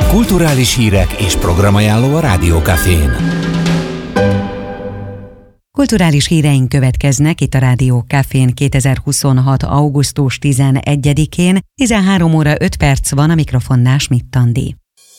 Kulturális hírek és programajánló a Rádió Cafén. Kulturális híreink következnek itt a Rádió Cafén 2026. augusztus 11-én, 13 óra 5 perc van, a mikrofonnál Schmidt Andi.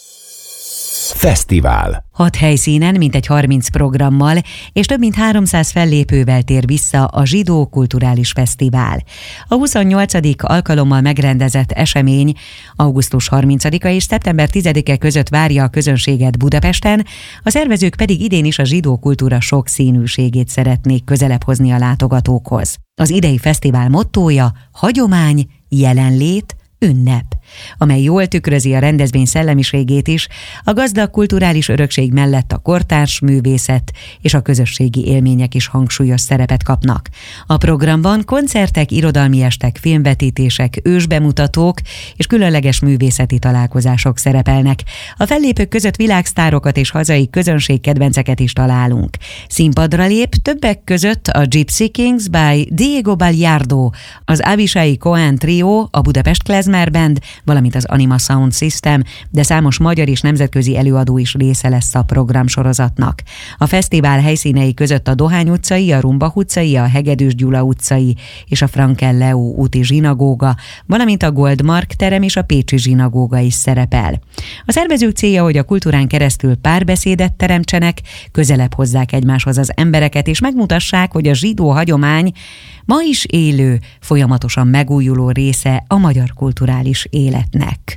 Fesztivál. 6 helyszínen, mintegy 30 programmal és több mint 300 fellépővel tér vissza a Zsidó Kulturális Fesztivál. A 28. alkalommal megrendezett esemény augusztus 30-a és szeptember 10-e között várja a közönséget Budapesten, a szervezők pedig idén is a zsidó kultúra sokszínűségét szeretnék közelebb hozni a látogatókhoz. Az idei fesztivál mottója hagyomány, jelenlét, ünnep, amely jól tükrözi a rendezvény szellemiségét is, a gazdag kulturális örökség mellett a kortárs művészet és a közösségi élmények is hangsúlyos szerepet kapnak. A programban koncertek, irodalmi estek, filmvetítések, ősbemutatók és különleges művészeti találkozások szerepelnek. A fellépők között világsztárokat és hazai közönségkedvenceket is találunk. Színpadra lép többek között a Gypsy Kings by Diego Ballardo, az Avishai Cohen Trio, a Budapest Klezmer Band, valamint az Anima Sound System, de számos magyar és nemzetközi előadó is része lesz a programsorozatnak. A fesztivál helyszínei között a Dohány utcai, a Rumbach utcai, a Hegedűs Gyula utcai és a Frankel Leo úti zsinagóga, valamint a Goldmark terem és a Pécsi zsinagóga is szerepel. A szervezők célja, hogy a kultúrán keresztül párbeszédet teremtsenek, közelebb hozzák egymáshoz az embereket, és megmutassák, hogy a zsidó hagyomány ma is élő, folyamatosan megújuló része a magyar kulturális életnek.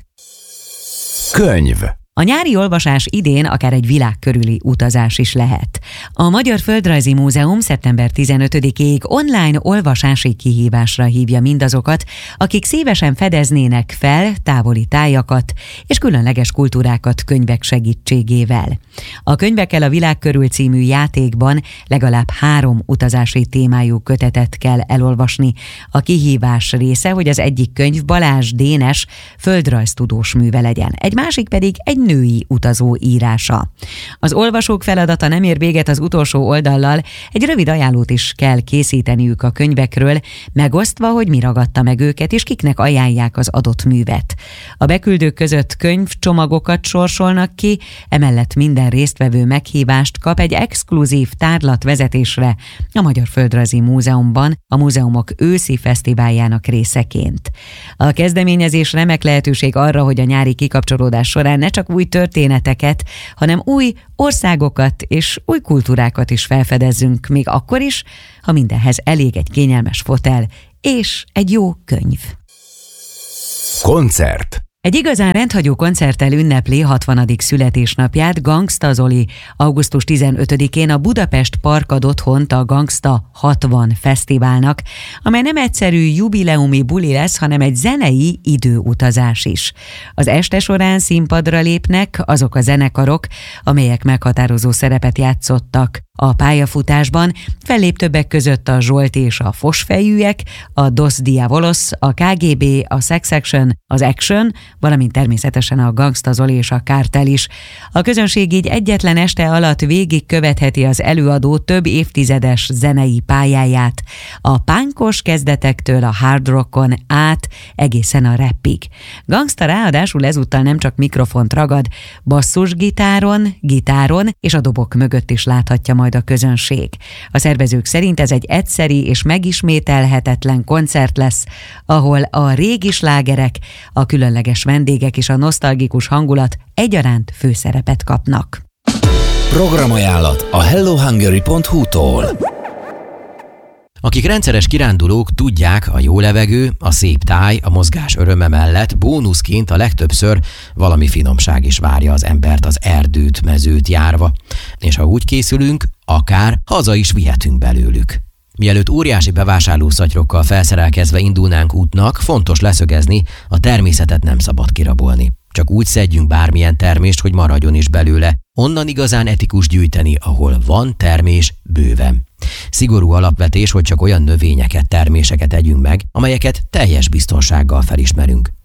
Könyv. A nyári olvasás idén akár egy világ körüli utazás is lehet. A Magyar Földrajzi Múzeum szeptember 15-ig online olvasási kihívásra hívja mindazokat, akik szívesen fedeznének fel távoli tájakat és különleges kultúrákat könyvek segítségével. A Könyvekkel a világ körül című játékban legalább 3 utazási témájú kötetet kell elolvasni. A kihívás része, hogy az egyik könyv Balázs Dénes földrajztudós műve legyen, egy másik pedig egy női utazó írása. Az olvasók feladata nem ér véget az utolsó oldallal, egy rövid ajánlót is kell készíteniük a könyvekről, megosztva, hogy mi ragadta meg őket, és kiknek ajánlják az adott művet. A beküldők között könyvcsomagokat sorsolnak ki, emellett minden résztvevő meghívást kap egy exkluzív tárlatvezetésre a Magyar Földrajzi Múzeumban, a múzeumok őszi fesztiváljának részeként. A kezdeményezés remek lehetőség arra, hogy a nyári kikapcsolódás során ne csak új történeteket, hanem új országokat és új kultúrákat is felfedezzünk, még akkor is, ha mindenhez elég egy kényelmes fotel és egy jó könyv. Koncert. Egy igazán rendhagyó koncerttel ünnepli 60. születésnapját Gangsta Zoli augusztus 15-én a Budapest Park ad otthont a Gangsta 60 fesztiválnak, amely nem egyszerű jubileumi buli lesz, hanem egy zenei időutazás is. Az este során színpadra lépnek azok a zenekarok, amelyek meghatározó szerepet játszottak a pályafutásban, fellép többek között a Zsolt és a Fosfejűek, a Dos Diavolos, a KGB, a Sex Action, az Action, valamint természetesen a Gangsta Zoli és a Kártel is. A közönség így egyetlen este alatt végig követheti az előadó több évtizedes zenei pályáját, a pánkos kezdetektől a hard rockon át egészen a rappig. Gangsta ráadásul ezúttal nem csak mikrofont ragad, basszusgitáron, gitáron és a dobok mögött is láthatja majd a közönség. A szervezők szerint ez egy egyszeri és megismételhetetlen koncert lesz, ahol a régi slágerek, a különleges vendégek és a nosztalgikus hangulat egyaránt főszerepet kapnak. Programajánlat a hellohungary.hu-tól. Akik rendszeres kirándulók, tudják, a jó levegő, a szép táj, a mozgás öröme mellett bónuszként a legtöbbször valami finomság is várja az embert az erdőt, mezőt járva. És ha úgy készülünk, akár haza is vihetünk belőlük. Mielőtt óriási bevásárlószatyrokkal felszerelkezve indulnánk útnak, fontos leszögezni, a természetet nem szabad kirabolni. Csak úgy szedjünk bármilyen termést, hogy maradjon is belőle. Onnan igazán etikus gyűjteni, ahol van termés bőven. Szigorú alapvetés, hogy csak olyan növényeket, terméseket együnk meg, amelyeket teljes biztonsággal felismerünk.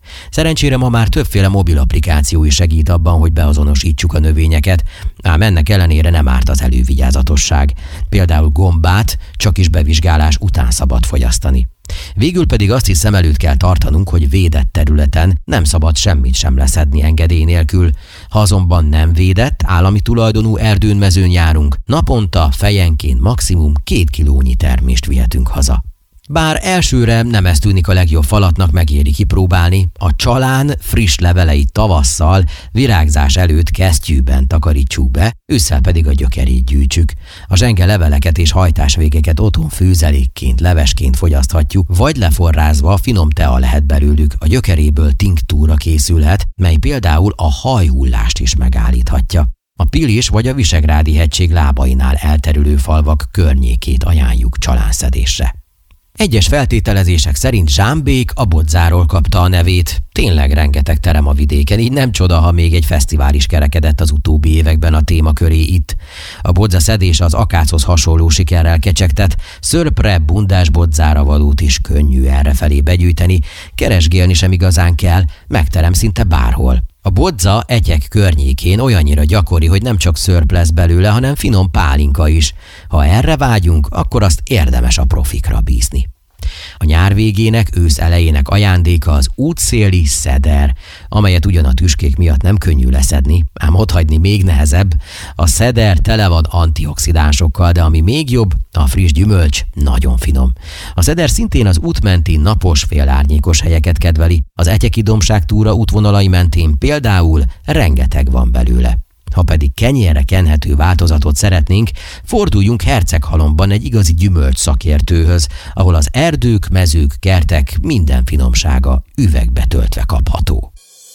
Szerencsére ma már többféle mobil applikáció is segít abban, hogy beazonosítsuk a növényeket, ám ennek ellenére nem árt az elővigyázatosság. Például gombát csak is bevizsgálás után szabad fogyasztani. Végül pedig azt is szem előtt kell tartanunk, hogy védett területen nem szabad semmit sem leszedni engedély nélkül. Ha azonban nem védett, állami tulajdonú erdőn, mezőn járunk, naponta fejenként maximum 2 kilónyi termést vihetünk haza. Bár elsőre nem ez tűnik a legjobb falatnak, megéri kipróbálni, a csalán friss leveleit tavasszal, virágzás előtt kesztyűben takarítsuk be, ősszel pedig a gyökerét gyűjtsük. A zsenge leveleket és hajtásvégeket otthon főzelékként, levesként fogyaszthatjuk, vagy leforrázva finom tea lehet belőlük, a gyökeréből tinktúra készülhet, mely például a hajhullást is megállíthatja. A Pilis vagy a Visegrádi-hegység lábainál elterülő falvak környékét ajánljuk csalánszedésre. Egyes feltételezések szerint Zsámbék a bodzáról kapta a nevét. Tényleg rengeteg terem a vidéken, így nem csoda, ha még egy fesztivál is kerekedett az utóbbi években a téma köré itt. A bodza szedése az akáchoz hasonló sikerrel kecsegtet, szörpre, bundás bodzára valót is könnyű errefelé begyűjteni, keresgélni sem igazán kell, megterem szinte bárhol. A bodza Etyek környékén olyannyira gyakori, hogy nem csak szörp lesz belőle, hanem finom pálinka is. Ha erre vágyunk, akkor azt érdemes a profikra bízni. A nyár végének, ősz elejének ajándéka az útszéli szeder, amelyet ugyan a tüskék miatt nem könnyű leszedni, ám otthagyni még nehezebb. A szeder tele van antioxidánsokkal, de ami még jobb, a friss gyümölcs nagyon finom. A szeder szintén az útmenti napos, félárnyékos helyeket kedveli. Az Etyeki dombság túra útvonalai mentén például rengeteg van belőle. Ha pedig kenyérre kenhető változatot szeretnénk, forduljunk Herceghalomban egy igazi gyümölcs szakértőhöz, ahol az erdők, mezők, kertek minden finomsága üvegbe töltve kapható.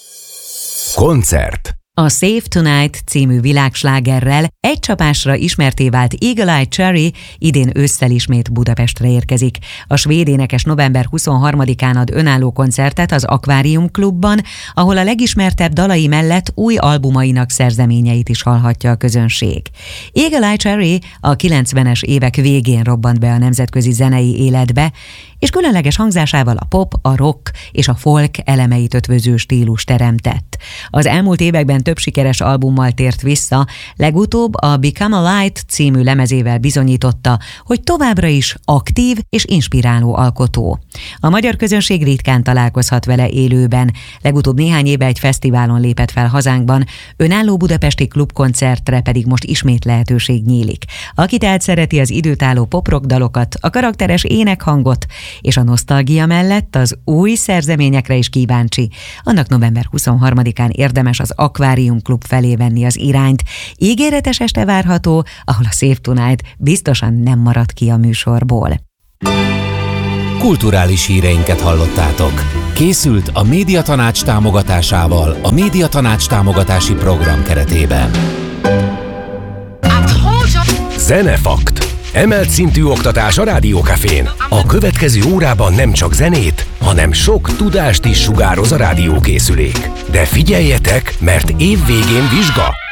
Koncert. A Save Tonight című világslágerrel egy csapásra ismertté vált Eagle Eye Cherry idén ősszel ismét Budapestre érkezik. A svéd énekes november 23-án ad önálló koncertet az Akvárium Klubban, ahol a legismertebb dalai mellett új albumainak szerzeményeit is hallhatja a közönség. Eagle Eye Cherry a 90-es évek végén robbant be a nemzetközi zenei életbe, és különleges hangzásával a pop, a rock és a folk elemeit ötvöző stílus teremtett. Az elmúlt években több sikeres albummal tért vissza, legutóbb a Become a Light című lemezével bizonyította, hogy továbbra is aktív és inspiráló alkotó. A magyar közönség ritkán találkozhat vele élőben, legutóbb néhány éve egy fesztiválon lépett fel hazánkban, önálló budapesti klubkoncertre pedig most ismét lehetőség nyílik. Aki tehát szereti az időtálló pop-rock dalokat, a karakteres énekhangot és a nosztalgia mellett az új szerzeményekre is kíváncsi, annak november 23-án érdemes az Akvárium Klub felé venni az irányt. Ígéretes este várható, ahol a Save Tonight biztosan nem marad ki a műsorból. Kulturális híreinket hallottátok. Készült a Médiatanács támogatásával a Médiatanács támogatási program keretében. Zenefakt. Emelt szintű oktatás a Rádiókafén. A következő órában nem csak zenét, hanem sok tudást is sugároz a rádiókészülék. De figyeljetek, mert év végén vizsga!